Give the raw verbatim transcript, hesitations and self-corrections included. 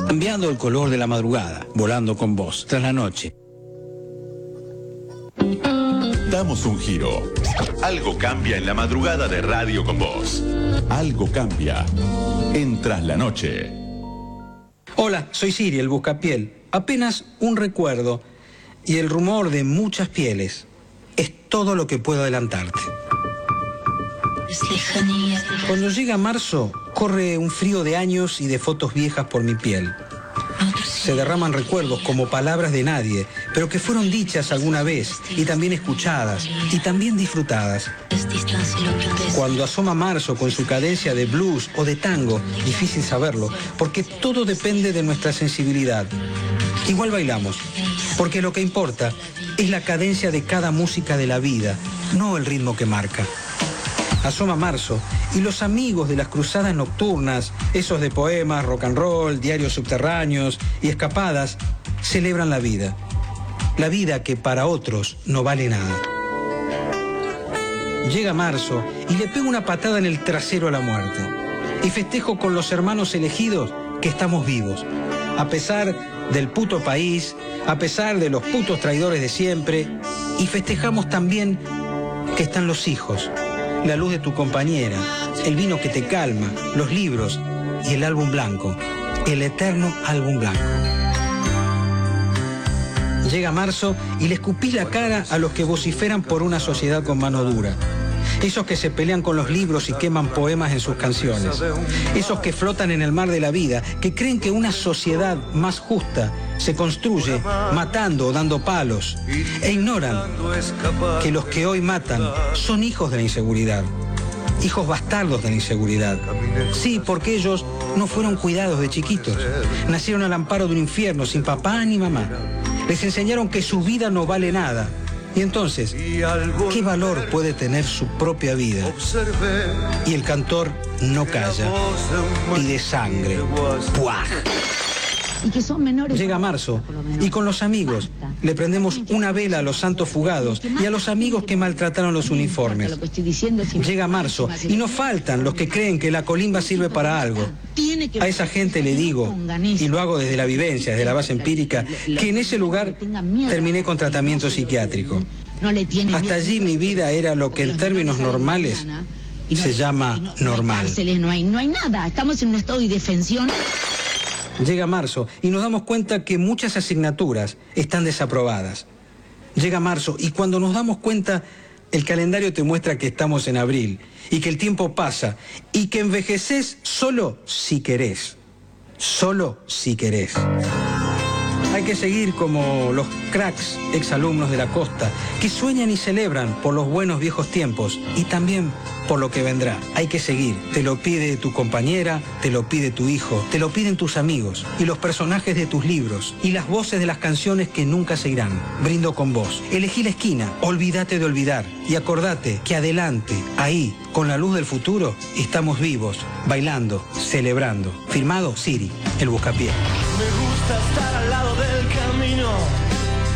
Cambiando el color de la madrugada, volando con vos, tras la noche. Damos un giro. Algo cambia en la madrugada de Radio con Vos. Algo cambia en Tras la Noche. Hola, soy Siri, el buscapiel. Apenas un recuerdo y el rumor de muchas pieles es todo lo que puedo adelantarte. Cuando llega marzo, corre un frío de años y de fotos viejas por mi piel. Se derraman recuerdos como palabras de nadie, pero que fueron dichas alguna vez y también escuchadas y también disfrutadas. Cuando asoma marzo con su cadencia de blues o de tango, difícil saberlo, porque todo depende de nuestra sensibilidad. Igual bailamos, porque lo que importa es la cadencia de cada música de la vida, no el ritmo que marca. Asoma marzo y los amigos de las cruzadas nocturnas, esos de poemas, rock and roll, diarios subterráneos y escapadas, celebran la vida. La vida que para otros no vale nada. Llega marzo y le pego una patada en el trasero a la muerte. Y festejo con los hermanos elegidos que estamos vivos. A pesar del puto país, a pesar de los putos traidores de siempre. Y festejamos también que están los hijos. La luz de tu compañera, el vino que te calma, los libros y el álbum blanco, el eterno álbum blanco. Llega marzo y le escupí la cara a los que vociferan por una sociedad con mano dura. Esos que se pelean con los libros y queman poemas en sus canciones. Esos que flotan en el mar de la vida, que creen que una sociedad más justa se construye matando o dando palos. E ignoran que los que hoy matan son hijos de la inseguridad. Hijos bastardos de la inseguridad. Sí, porque ellos no fueron cuidados de chiquitos. Nacieron al amparo de un infierno sin papá ni mamá. Les enseñaron que su vida no vale nada. Y entonces, ¿qué valor puede tener su propia vida? Y el cantor no calla. Pide sangre. ¡Puaj! Y que son menores. Llega marzo y con los amigos le prendemos una vela a los santos fugados y a los amigos que maltrataron los uniformes. Llega marzo y no faltan los que creen que la colimba sirve para algo. A esa gente le digo, y lo hago desde la vivencia, desde la base empírica, que en ese lugar terminé con tratamiento psiquiátrico. Hasta allí mi vida era lo que en términos normales se llama normal. No hay, no hay nada, estamos en un estado de indefensión. Llega marzo y nos damos cuenta que muchas asignaturas están desaprobadas. Llega marzo y cuando nos damos cuenta, el calendario te muestra que estamos en abril y que el tiempo pasa y que envejeces solo si querés. Solo si querés. Hay que seguir como los cracks exalumnos de la costa que sueñan y celebran por los buenos viejos tiempos y también por lo que vendrá. Hay que seguir. Te lo pide tu compañera, te lo pide tu hijo, te lo piden tus amigos y los personajes de tus libros y las voces de las canciones que nunca se irán. Brindo con vos. Elegí la esquina, olvídate de olvidar y acordate que adelante, ahí, con la luz del futuro, estamos vivos, bailando, celebrando. Firmado Siri, el buscapié. Me gusta estar al lado del camino.